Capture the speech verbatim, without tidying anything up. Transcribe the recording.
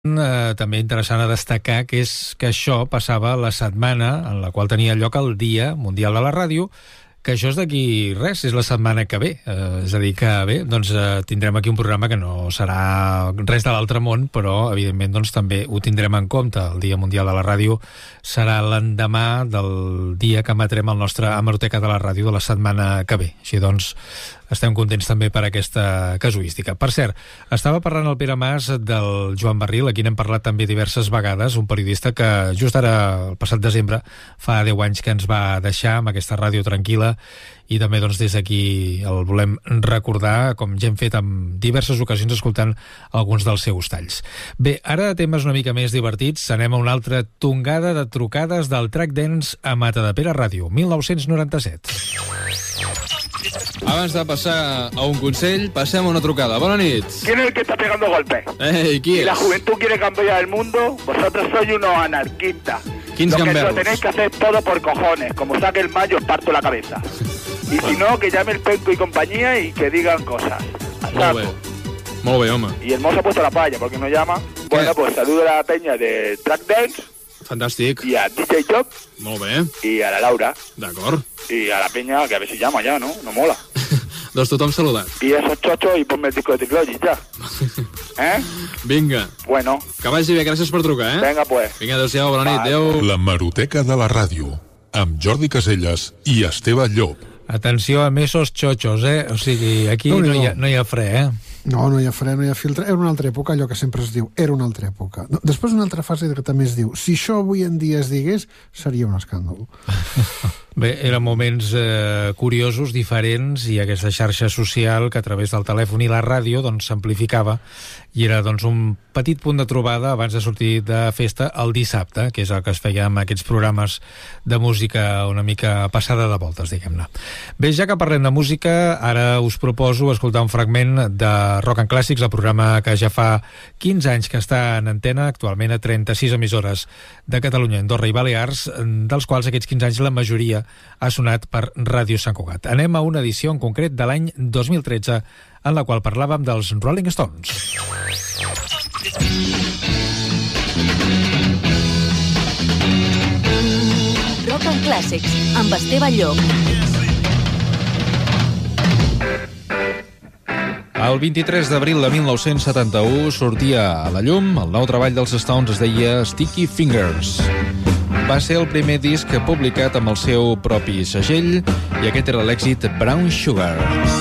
Eh, també interessant a destacar que és que això passava la setmana en la qual tenia lloc el Dia Mundial de la Ràdio, que això és d'aquí res, és la setmana que ve. Eh, és a dir, que bé, doncs eh, tindrem aquí un programa que no serà res de l'altre món, però evidentment doncs també ho tindrem en compte. El Dia Mundial de la Ràdio serà l'endemà del dia que emetrem el nostre Hemeroteca de la Ràdio de la setmana que ve. Així doncs, estem contents també per aquesta casuística. Per cert, estava parlant el Pere Mas del Joan Barril, a qui n'hem parlat també diverses vegades, un periodista que just ara, el passat desembre, fa deu anys que ens va deixar amb aquesta ràdio tranquil·la, i també doncs, des d'aquí el volem recordar, com ja hem fet en diverses ocasions escoltant alguns dels seus talls. Bé, ara temes una mica més divertits, anem a una altra tongada de trucades del Track Dance a Matadepera Ràdio, mil nou-cents noranta-set. Abans de passar a un consell, passem a una trucada. Bona nit. ¿Quién es el que está pegando golpes? Ei, qui Si és? la juventud quiere cambiar el mundo, vosotros sois unos anarquistas. Quins Lo que gamberros? lo tenéis que hacer todo por cojones. Como saque el mayo, os parto la cabeza. Y si no, que llame el Penco y compañía y que digan cosas. A Molt saco. bé. Molt bé, home. Y el mozo ha puesto la palla, porque no llama. Bueno, pues saludo a la peña de Track Dance Fantàstic. y a D J Job Molt bé. y a la Laura. D'acord. Y a la peña, que a ver si llama ya, ¿no? No mola. Doncs tothom saludat. Y esos chochos y ponme el disco de Ticlogi ya. ¿Eh? Vinga. Bueno, Que vagi bé, gràcies per trucar, eh? venga pues. Vinga, adéu-siau, bona nit, Vale. adéu. L'Hemeroteca de la Ràdio, amb Jordi Caselles i Esteve Llop. Atenció a mesos xochos, eh? O sigui, aquí no, no, hi, ha, no hi ha fre, eh? No, no hi ha fre, no hi ha filtre. Era una altra època, allò que sempre es diu, era una altra època. No, després una altra fase que també es diu, si això avui en dia es digués, seria un escàndol. Bé, eren moments eh, curiosos, diferents, i aquesta xarxa social que a través del telèfon i la ràdio doncs s'amplificava, i era doncs un petit punt de trobada abans de sortir de festa el dissabte, que és el que es feia amb aquests programes de música una mica passada de voltes, diguem-ne. Bé, ja que parlem de música, ara us proposo escoltar un fragment de Rock and Clàssics, el programa que ja fa quinze anys que està en antena, actualment a trenta-sis emissores de Catalunya, Andorra i Balears, dels quals aquests quinze anys la majoria ha sonat per Ràdio Sant Cugat. Anem a una edició en concret de l'any dos mil tretze, en la qual parlàvem dels Rolling Stones. Rock and Clàssics, amb Esteve Llop. El vint-i-tres d'abril de mil nou-cents setanta-u sortia a la llum el nou treball dels Stones, es deia Sticky Fingers. Va ser el primer disc publicat amb el seu propi segell i aquest era l'èxit Brown Sugar.